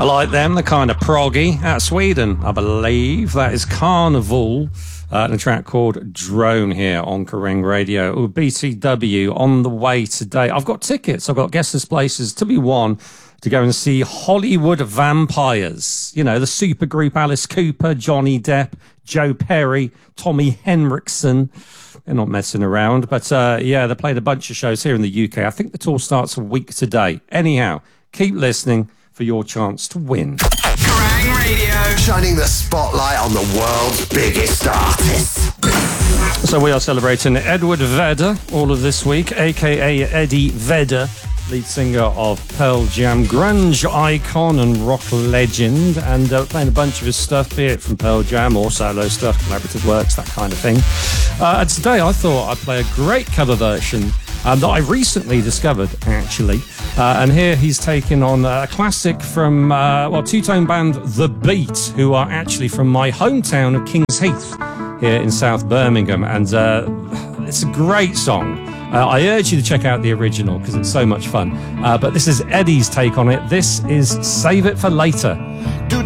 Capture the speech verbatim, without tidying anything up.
I like them. They're kind of proggy. Out of Sweden, I believe. That is Carnival. Uh, and a track called Drone here on Kerrang Radio. Ooh, B T W on the way today. I've got tickets. I've got guest places to be won to go and see Hollywood Vampires. You know, the supergroup Alice Cooper, Johnny Depp, Joe Perry, Tommy Henriksen. They're not messing around. But, uh, yeah, they played a bunch of shows here in the U K. I think the tour starts a week today. Anyhow, keep listening for your chance to win. Kerrang Radio, shining the spotlight on the world's biggest artists. So we are celebrating Edward Vedder all of this week, a k a. Eddie Vedder, lead singer of Pearl Jam, grunge icon and rock legend, and uh, playing a bunch of his stuff, be it from Pearl Jam or solo stuff, collaborative works, that kind of thing. Uh, and today I thought I'd play a great cover version um, that I recently discovered, actually. Uh, and here he's taken on a classic from, uh, well, two-tone band The Beat, who are actually from my hometown of Kings Heath here in South Birmingham. And uh, it's a great song. Uh, I urge you to check out the original because it's so much fun. Uh, but this is Eddie's take on it. This is Save It for Later.